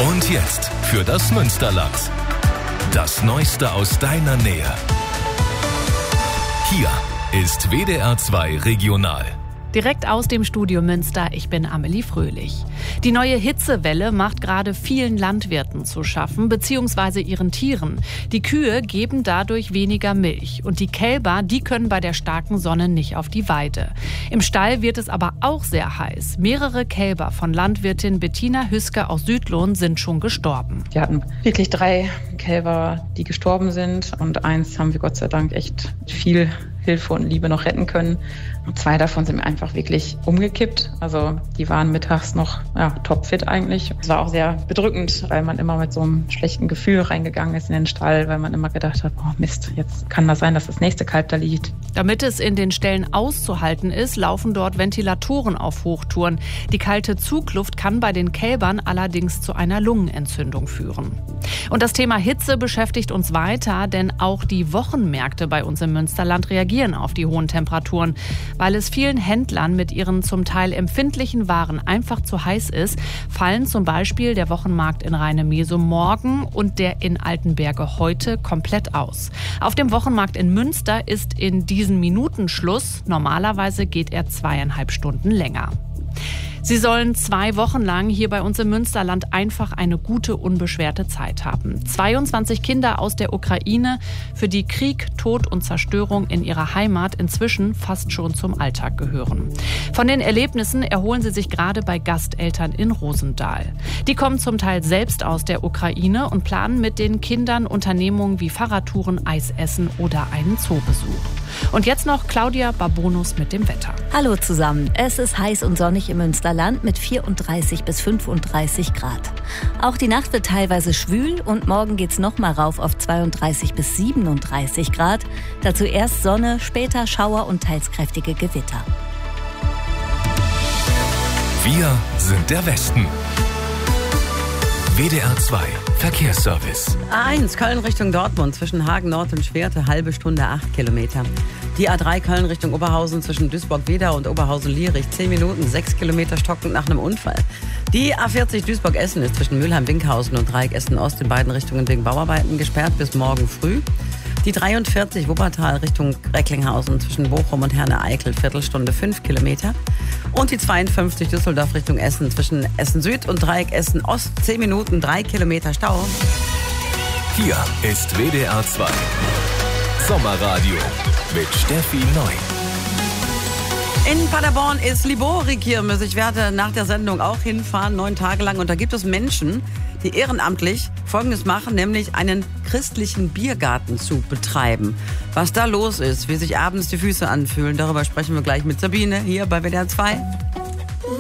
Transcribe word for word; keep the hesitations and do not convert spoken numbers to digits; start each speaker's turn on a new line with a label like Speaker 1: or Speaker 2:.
Speaker 1: Und jetzt für das Münsterland. Das Neueste aus deiner Nähe. Hier ist W D R zwei Regional.
Speaker 2: Direkt aus dem Studio Münster, ich bin Amelie Fröhlich. Die neue Hitzewelle macht gerade vielen Landwirten zu schaffen, beziehungsweise ihren Tieren. Die Kühe geben dadurch weniger Milch und die Kälber, die können bei der starken Sonne nicht auf die Weide. Im Stall wird es aber auch sehr heiß. Mehrere Kälber von Landwirtin Bettina Hüske aus Südlohn sind schon gestorben.
Speaker 3: Wir hatten wirklich drei Kälber, die gestorben sind, und eins haben wir Gott sei Dank echt mit viel Hilfe und Liebe noch retten können. Und zwei davon sind einfach wirklich umgekippt. Also die waren mittags noch ja, topfit eigentlich. Es war auch sehr bedrückend, weil man immer mit so einem schlechten Gefühl reingegangen ist in den Stall, weil man immer gedacht hat, oh Mist, jetzt kann das sein, dass das nächste Kalb da liegt.
Speaker 2: Damit es in den Ställen auszuhalten ist, laufen dort Ventilatoren auf Hochtouren. Die kalte Zugluft kann bei den Kälbern allerdings zu einer Lungenentzündung führen. Und das Thema Hitze beschäftigt uns weiter, denn auch die Wochenmärkte bei uns im Münsterland reagieren auf die hohen Temperaturen. Weil es vielen Händlern mit ihren zum Teil empfindlichen Waren einfach zu heiß ist, fallen zum Beispiel der Wochenmarkt in Rheine-Mesum morgen und der in Altenberge heute komplett aus. Auf dem Wochenmarkt in Münster ist in diesen Minuten Schluss. Normalerweise geht er zweieinhalb Stunden länger. Sie sollen zwei Wochen lang hier bei uns im Münsterland einfach eine gute, unbeschwerte Zeit haben. zweiundzwanzig Kinder aus der Ukraine, für die Krieg, Tod und Zerstörung in ihrer Heimat inzwischen fast schon zum Alltag gehören. Von den Erlebnissen erholen sie sich gerade bei Gasteltern in Rosendahl. Die kommen zum Teil selbst aus der Ukraine und planen mit den Kindern Unternehmungen wie Fahrradtouren, Eisessen oder einen Zoobesuch. Und jetzt noch Claudia Babonus mit dem Wetter.
Speaker 4: Hallo zusammen. Es ist heiß und sonnig im Münsterland mit vierunddreißig bis fünfunddreißig Grad. Auch die Nacht wird teilweise schwül und morgen geht's noch mal rauf auf zweiunddreißig bis siebenunddreißig Grad. Dazu erst Sonne, später Schauer und teils kräftige Gewitter.
Speaker 1: Wir sind der Westen. W D R zwei Verkehrsservice.
Speaker 5: A eins Köln Richtung Dortmund zwischen Hagen Nord und Schwerte, halbe Stunde, acht Kilometer. Die A drei Köln Richtung Oberhausen zwischen Duisburg-Wedau und Oberhausen-Lierich, zehn Minuten, sechs Kilometer stockend nach einem Unfall. Die A vierzig Duisburg-Essen ist zwischen Mülheim-Winkhausen und Dreieck Essen-Ost in beiden Richtungen wegen Bauarbeiten gesperrt bis morgen früh. Die dreiundvierzig Wuppertal Richtung Recklinghausen zwischen Bochum und Herne-Eickel, Viertelstunde, fünf Kilometer. Und die zweiundfünfzig Düsseldorf Richtung Essen zwischen Essen Süd und Dreieck Essen Ost, zehn Minuten, drei Kilometer Stau.
Speaker 1: Hier ist W D R zwei Sommerradio mit Steffi Neu.
Speaker 5: In Paderborn ist Libori-Kirmes. Ich werde nach der Sendung auch hinfahren, neun Tage lang. Und da gibt es Menschen, die ehrenamtlich Folgendes machen, nämlich einen christlichen Biergarten zu betreiben. Was da los ist, wie sich abends die Füße anfühlen, darüber sprechen wir gleich mit Sabine hier bei W D R zwei.